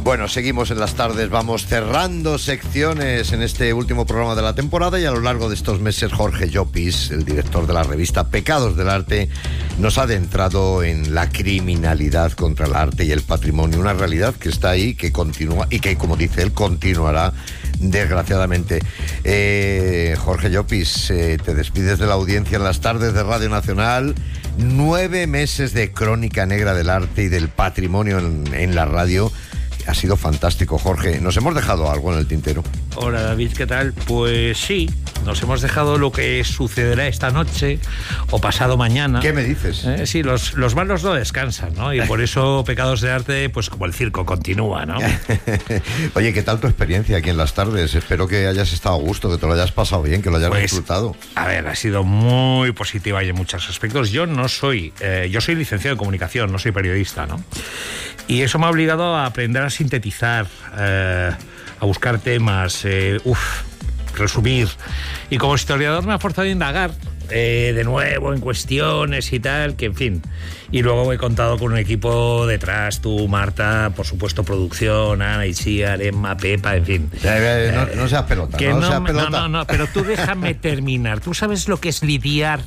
Bueno, seguimos en las tardes, vamos cerrando secciones en este último programa de la temporada, y a lo largo de estos meses Jorge Llopis, el director de la revista Pecados del Arte, nos ha adentrado en la criminalidad contra el arte y el patrimonio, una realidad que está ahí, que continúa y que, como dice él, continuará desgraciadamente. Jorge Llopis, te despides de la audiencia en las tardes de Radio Nacional. 9 meses de crónica negra del arte y del patrimonio en la radio. Ha sido fantástico, Jorge. ¿Nos hemos dejado algo en el tintero? Hola, David, ¿qué tal? Pues sí, nos hemos dejado lo que sucederá esta noche o pasado mañana. ¿Qué me dices? Sí, los malos no descansan, ¿no? Y por eso Pecados de Arte, pues como el circo, continúa, ¿no? Oye, ¿qué tal tu experiencia aquí en las tardes? Espero que hayas estado a gusto, que te lo hayas pasado bien, que lo hayas disfrutado. A ver, ha sido muy positiva y en muchos aspectos. Yo soy licenciado en comunicación, no soy periodista, ¿no? Y eso me ha obligado a aprender a sintetizar, a buscar temas, resumir. Y como historiador me ha forzado a indagar de nuevo en cuestiones y tal, que en fin. Y luego he contado con un equipo detrás, tú, Marta, por supuesto, producción, Ana, Itziar, Emma, Pepa, en fin. No seas pelota, No, pero tú déjame terminar. ¿Tú sabes lo que es lidiar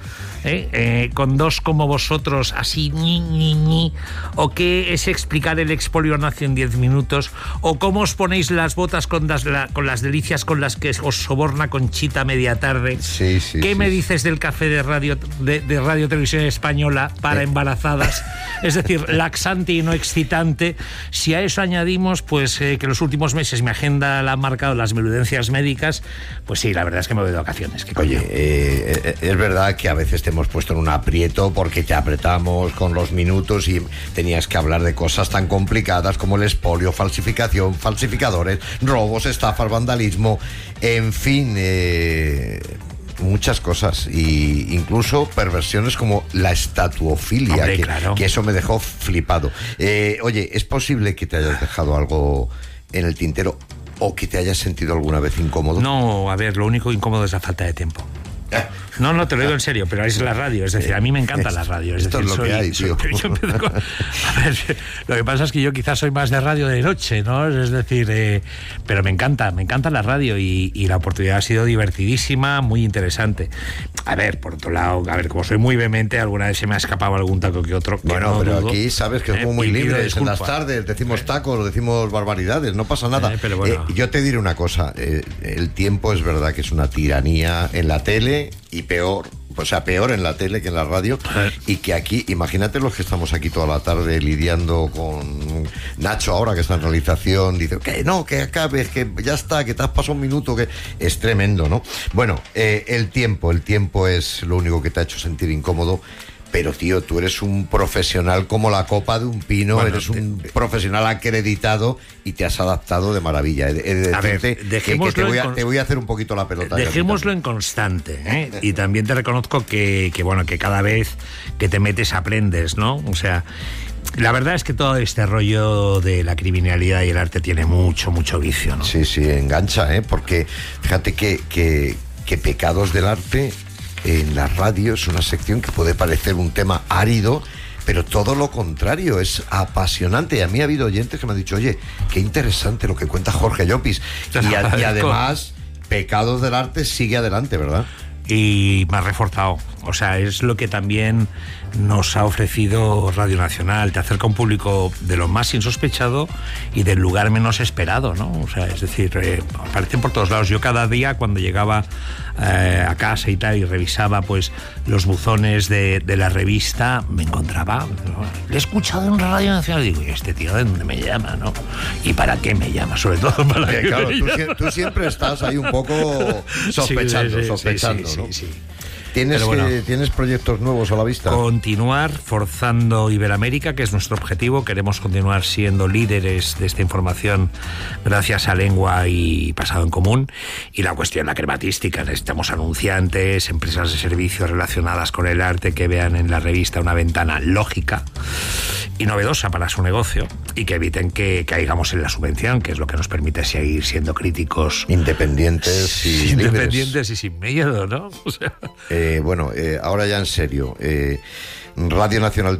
con dos como vosotros, así, o qué es explicar el expolio nazi en 10 minutos, o cómo os ponéis las botas con las delicias con las que os soborna Conchita media tarde? Sí, ¿Qué me dices del café de Radio Televisión Española para embarazadas? Es decir, laxante y no excitante. Si a eso añadimos, pues que los últimos meses mi agenda la han marcado las menudencias médicas, pues sí, la verdad es que me voy de vacaciones. Oye, es verdad que a veces te hemos puesto en un aprieto porque te apretamos con los minutos y tenías que hablar de cosas tan complicadas como el expolio, falsificación, falsificadores, robos, estafas, vandalismo, en fin, muchas cosas, y incluso perversiones como la estatuofilia. Hombre, claro. Que eso me dejó flipado. Oye, ¿es posible que te hayas dejado algo en el tintero o que te hayas sentido alguna vez incómodo? No, a ver, lo único incómodo es la falta de tiempo. No, te lo digo en serio, pero es la radio, es decir, a mí me encanta la radio. Esto es lo que hay, tío. A ver, lo que pasa es que yo quizás soy más de radio de noche, ¿no? Es decir, pero me encanta la radio y la oportunidad ha sido divertidísima, muy interesante. A ver, por otro lado, como soy muy vehemente, alguna vez se me ha escapado algún taco que otro. Bueno, no pero dudo. aquí sabes que somos muy libres en las tardes, decimos tacos, decimos barbaridades, no pasa nada. Pero bueno. Yo te diré una cosa, el tiempo es verdad que es una tiranía en la tele, y peor en la tele que en la radio, y que aquí, imagínate los que estamos aquí toda la tarde lidiando con Nacho ahora que está en realización, dice que acabes, que ya está, que te has pasado un minuto, que es tremendo, ¿no? Bueno, el tiempo es lo único que te ha hecho sentir incómodo. Pero, tío, tú eres un profesional como la copa de un pino, bueno, eres un profesional acreditado y te has adaptado de maravilla. He de decirte que te voy a hacer un poquito la pelota. Dejémoslo en constante, ¿eh? Y también te reconozco que cada vez que te metes aprendes, ¿no? O sea, la verdad es que todo este rollo de la criminalidad y el arte tiene mucho vicio, ¿no? Sí, engancha, porque fíjate que Pecados del Arte en la radio es una sección que puede parecer un tema árido, pero todo lo contrario, es apasionante. Y a mí ha habido oyentes que me han dicho, oye, qué interesante lo que cuenta Jorge Llopis. Y además, Pecados del Arte sigue adelante, ¿verdad? Y me ha reforzado. O sea, es lo que también nos ha ofrecido Radio Nacional. Te acerca a un público de lo más insospechado y del lugar menos esperado, ¿no? O sea, es decir, aparecen por todos lados. Yo cada día cuando llegaba a casa y tal y revisaba pues los buzones de la revista, me encontraba, le he escuchado en Radio Nacional, digo, ¿y este tío de dónde me llama, no? ¿Y para qué me llama? Sobre todo para qué claro, me tú siempre estás ahí un poco sospechando, ¿no? Sí. ¿Tienes proyectos nuevos a la vista? Continuar forzando Iberoamérica, que es nuestro objetivo. Queremos continuar siendo líderes de esta información gracias a Lengua y Pasado en Común. Y la cuestión, la crematística. Necesitamos anunciantes, empresas de servicios relacionadas con el arte que vean en la revista una ventana lógica y novedosa para su negocio y que eviten que caigamos en la subvención, que es lo que nos permite seguir siendo críticos independientes y libres. Y sin miedo, ¿no? O sea... ahora ya en serio, Radio Nacional